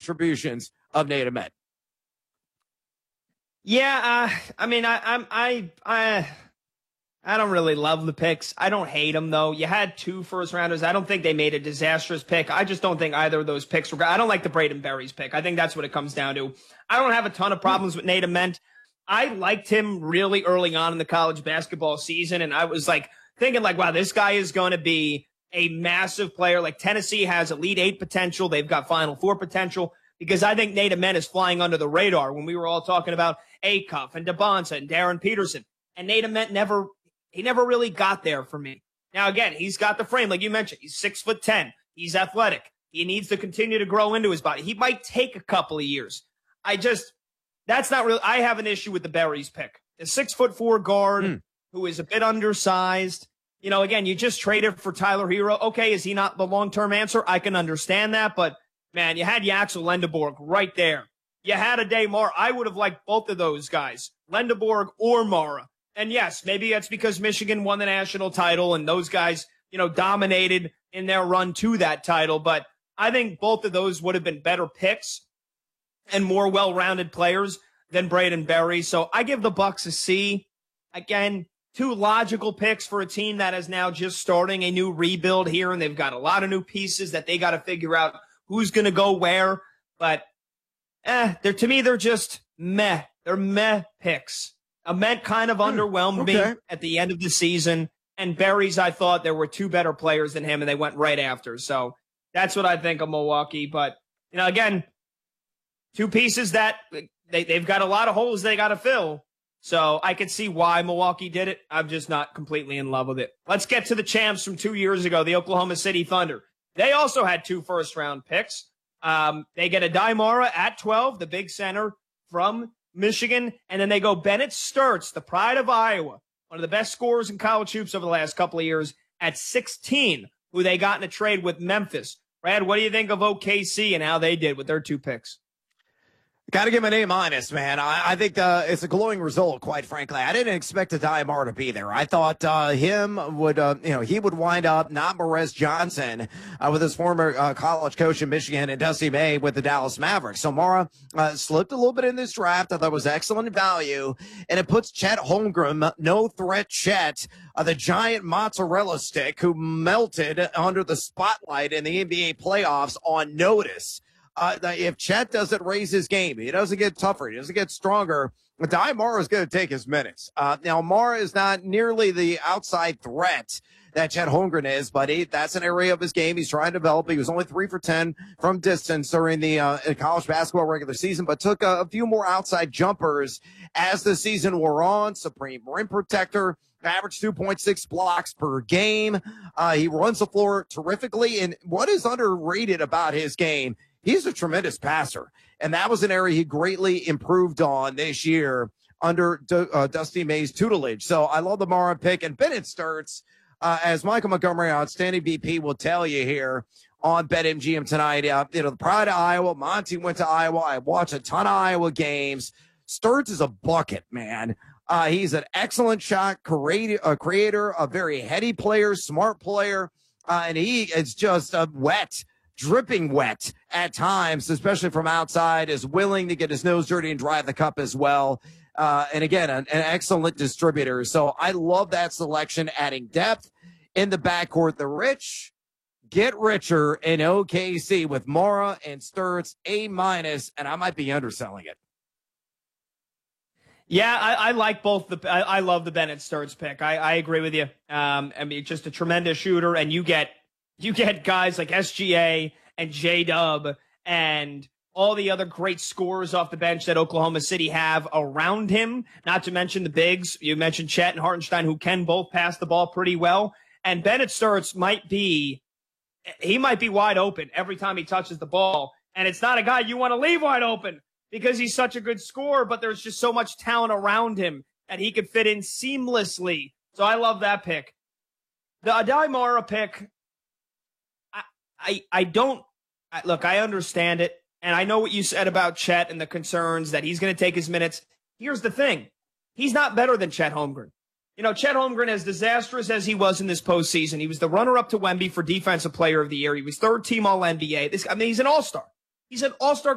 contributions of Nate Ahmed. Yeah, I don't really love the picks. I don't hate them, though. You had 2 first-rounders. I don't think they made a disastrous pick. I just don't think either of those picks were – I don't like the Braden Berries pick. I think that's what it comes down to. I don't have a ton of problems with Nate Ahmed. I liked him really early on in the college basketball season, and I was, thinking, wow, this guy is going to be a massive player. Tennessee has Elite Eight potential. They've got Final Four potential because I think Nate Ahmed is flying under the radar when we were all talking about Acuff and DeBonsa and Darren Peterson. And Nate Ahmed never really got there for me. Now, again, he's got the frame, like you mentioned. He's 6'10". He's athletic. He needs to continue to grow into his body. He might take a couple of years. That's not really, I have an issue with the Berries pick. A 6'4" guard who is a bit undersized. Again, you just traded for Tyler Hero. Okay, is he not the long-term answer? I can understand that, but man, you had Yaxel Lendeborg right there. You had Aday Mara. I would have liked both of those guys, Lendeborg or Mara. And yes, maybe that's because Michigan won the national title and those guys, dominated in their run to that title. But I think both of those would have been better picks and more well-rounded players than Braden Berry. So I give the Bucks a C. Again, 2 logical picks for a team that is now just starting a new rebuild here, and they've got a lot of new pieces that they got to figure out who's going to go where. But to me, they're just meh. They're meh picks. Ahmed kind of underwhelmed me at the end of the season, and Berries, I thought there were 2 better players than him, and they went right after. So that's what I think of Milwaukee. But, again, 2 pieces that they've got a lot of holes they got to fill. So I can see why Milwaukee did it. I'm just not completely in love with it. Let's get to the champs from 2 years ago, the Oklahoma City Thunder. They also had 2 first-round picks. They get Aday Mara at 12, the big center from Michigan, and then they go Bennett Sturts, the pride of Iowa, one of the best scorers in college hoops over the last couple of years, at 16, who they got in a trade with Memphis. Brad, what do you think of OKC and how they did with their 2 picks? Got to give him an A-, man. I think it's a glowing result, quite frankly. I didn't expect Aday Mara to be there. I thought him would, he would wind up, not Morez Johnson, with his former college coach in Michigan and Dusty May with the Dallas Mavericks. So Mara slipped a little bit in this draft. I thought it was excellent value, and it puts Chet Holmgren, no threat Chet, the giant mozzarella stick who melted under the spotlight in the NBA playoffs, on notice. If Chet doesn't raise his game, he doesn't get tougher, he doesn't get stronger, Aday Mara is going to take his minutes. Now, Mara is not nearly the outside threat that Chet Holmgren is, but that's an area of his game he's trying to develop. He was only 3 for 10 from distance during the college basketball regular season, but took a few more outside jumpers as the season wore on. Supreme rim protector, averaged 2.6 blocks per game. He runs the floor terrifically, and what is underrated about his game, he's a tremendous passer, and that was an area he greatly improved on this year under Dusty May's tutelage. So I love the Mara pick. And Bennett Sturts, as Michael Montgomery, outstanding VP, will tell you here on BetMGM tonight, the pride of Iowa. Monty went to Iowa. I watched a ton of Iowa games. Sturts is a bucket, man. He's an excellent shot creator, a very heady player, smart player, and he is just wet. Dripping wet at times, especially from outside, is willing to get his nose dirty and drive the cup as well. And again, an excellent distributor. So I love that selection, adding depth in the backcourt. The rich get richer in OKC with Mara and Sturts, A-, and I might be underselling it. Yeah, I like both. I love the Bennett Sturts pick. I agree with you. Just a tremendous shooter, and you get guys like SGA and J-Dub and all the other great scorers off the bench that Oklahoma City have around him, not to mention the bigs. You mentioned Chet and Hartenstein, who can both pass the ball pretty well. And Bennett Sturts might be wide open every time he touches the ball. And it's not a guy you want to leave wide open because he's such a good scorer, but there's just so much talent around him that he could fit in seamlessly. So I love that pick. The Aday Mara pick, I understand it, and I know what you said about Chet and the concerns that he's going to take his minutes. Here's the thing. He's not better than Chet Holmgren. Chet Holmgren, as disastrous as he was in this postseason, he was the runner-up to Wemby for Defensive Player of the Year. He was third-team All-NBA. He's an all-star. He's an all-star